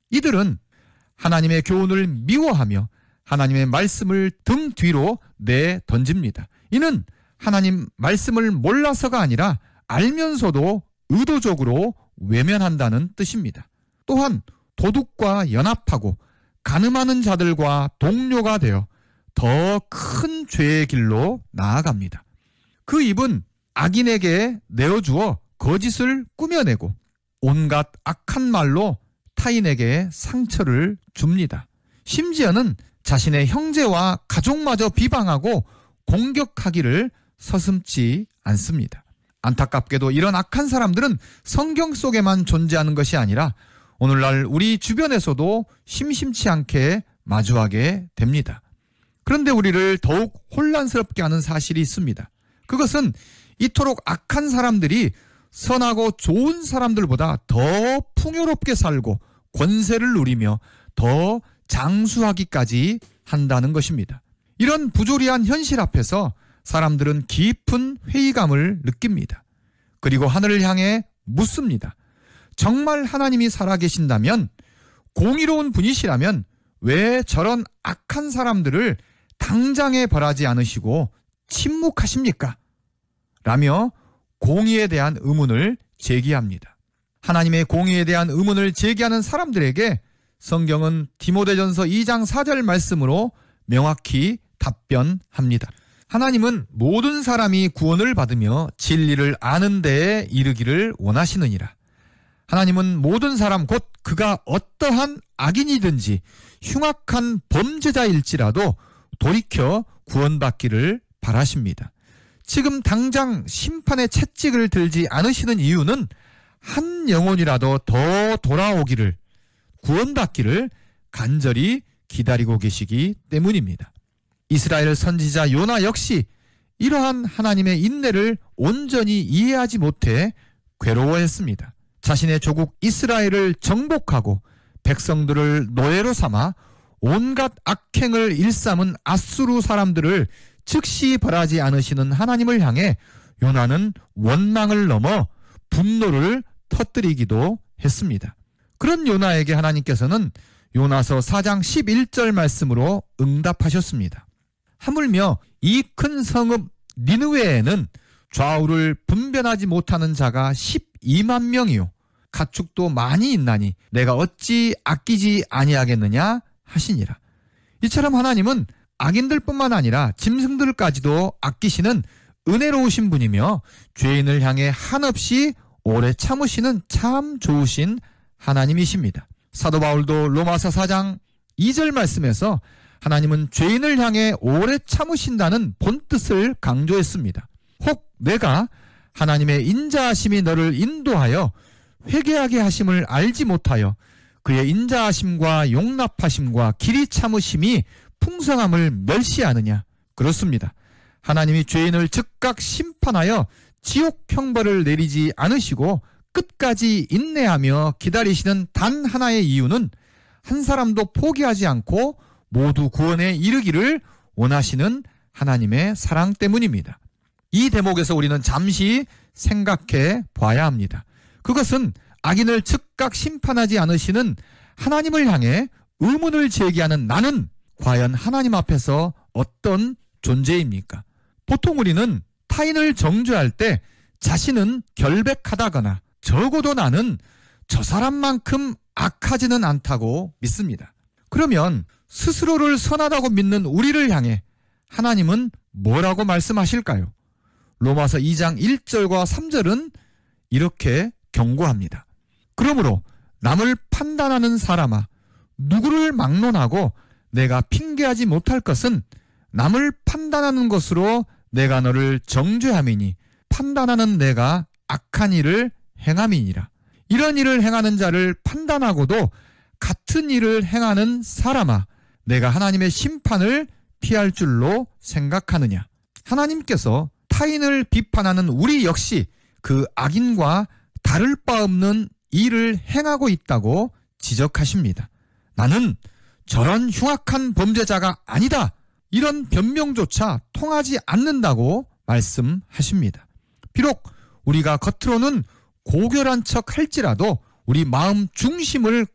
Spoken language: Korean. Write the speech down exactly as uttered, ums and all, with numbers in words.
이들은 하나님의 교훈을 미워하며 하나님의 말씀을 등 뒤로 내던집니다. 이는 하나님 말씀을 몰라서가 아니라 알면서도 의도적으로 외면한다는 뜻입니다. 또한 도둑과 연합하고 간음하는 자들과 동료가 되어 더 큰 죄의 길로 나아갑니다. 그 입은 악인에게 내어주어 거짓을 꾸며내고 온갖 악한 말로 타인에게 상처를 줍니다. 심지어는 자신의 형제와 가족마저 비방하고 공격하기를 서슴지 않습니다. 안타깝게도 이런 악한 사람들은 성경 속에만 존재하는 것이 아니라 오늘날 우리 주변에서도 심심치 않게 마주하게 됩니다. 그런데 우리를 더욱 혼란스럽게 하는 사실이 있습니다. 그것은 이토록 악한 사람들이 선하고 좋은 사람들보다 더 풍요롭게 살고 권세를 누리며 더 장수하기까지 한다는 것입니다. 이런 부조리한 현실 앞에서 사람들은 깊은 회의감을 느낍니다. 그리고 하늘을 향해 묻습니다. 정말 하나님이 살아계신다면, 공의로운 분이시라면 왜 저런 악한 사람들을 당장에 벌하지 않으시고 침묵하십니까? 라며 공의에 대한 의문을 제기합니다. 하나님의 공의에 대한 의문을 제기하는 사람들에게 성경은 디모데전서 이 장 사 절 말씀으로 명확히 답변합니다. 하나님은 모든 사람이 구원을 받으며 진리를 아는 데에 이르기를 원하시느니라. 하나님은 모든 사람 곧 그가 어떠한 악인이든지 흉악한 범죄자일지라도 돌이켜 구원받기를 바라십니다. 지금 당장 심판의 채찍을 들지 않으시는 이유는 한 영혼이라도 더 돌아오기를, 구원받기를 간절히 기다리고 계시기 때문입니다. 이스라엘 선지자 요나 역시 이러한 하나님의 인내를 온전히 이해하지 못해 괴로워했습니다. 자신의 조국 이스라엘을 정복하고 백성들을 노예로 삼아 온갖 악행을 일삼은 아수르 사람들을 즉시 벌하지 않으시는 하나님을 향해 요나는 원망을 넘어 분노를 터뜨리기도 했습니다. 그런 요나에게 하나님께서는 요나서 사 장 십일 절 말씀으로 응답하셨습니다. 하물며 이 큰 성읍 니느웨에는 좌우를 분별하지 못하는 자가 십이만 명이요 가축도 많이 있나니 내가 어찌 아끼지 아니하겠느냐 하시니라. 이처럼 하나님은 악인들뿐만 아니라 짐승들까지도 아끼시는 은혜로우신 분이며 죄인을 향해 한없이 오래 참으시는 참 좋으신 하나님이십니다. 사도 바울도 로마서 사 장 이 절 말씀에서 하나님은 죄인을 향해 오래 참으신다는 본뜻을 강조했습니다. 혹 내가 하나님의 인자하심이 너를 인도하여 회개하게 하심을 알지 못하여 그의 인자하심과 용납하심과 길이 참으심이 풍성함을 멸시하느냐? 그렇습니다. 하나님이 죄인을 즉각 심판하여 지옥 형벌을 내리지 않으시고 끝까지 인내하며 기다리시는 단 하나의 이유는 한 사람도 포기하지 않고 모두 구원에 이르기를 원하시는 하나님의 사랑 때문입니다. 이 대목에서 우리는 잠시 생각해 봐야 합니다. 그것은 악인을 즉각 심판하지 않으시는 하나님을 향해 의문을 제기하는 나는 과연 하나님 앞에서 어떤 존재입니까? 보통 우리는 타인을 정죄할 때 자신은 결백하다거나 적어도 나는 저 사람만큼 악하지는 않다고 믿습니다. 그러면 스스로를 선하다고 믿는 우리를 향해 하나님은 뭐라고 말씀하실까요? 로마서 이 장 일 절과 삼 절은 이렇게 경고합니다. 그러므로 남을 판단하는 사람아, 누구를 막론하고 내가 핑계하지 못할 것은 남을 판단하는 것으로 내가 너를 정죄함이니 판단하는 내가 악한 일을 행함이니라. 이런 일을 행하는 자를 판단하고도 같은 일을 행하는 사람아, 내가 하나님의 심판을 피할 줄로 생각하느냐. 하나님께서 타인을 비판하는 우리 역시 그 악인과 다를 바 없는 일을 행하고 있다고 지적하십니다. 나는 저런 흉악한 범죄자가 아니다. 이런 변명조차 통하지 않는다고 말씀하십니다. 비록 우리가 겉으로는 고결한 척 할지라도 우리 마음 중심을